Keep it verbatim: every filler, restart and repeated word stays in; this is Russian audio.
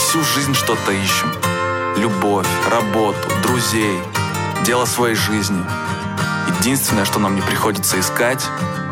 всю жизнь что-то ищем. Любовь, работу, друзей, дело своей жизни. Единственное, что нам не приходится искать,